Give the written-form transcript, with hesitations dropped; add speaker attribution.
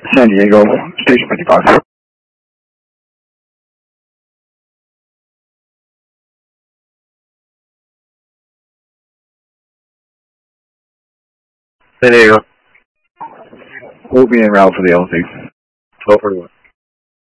Speaker 1: San Diego, Station 55.
Speaker 2: San Diego.
Speaker 1: We'll be en route for the LC.
Speaker 2: 1241.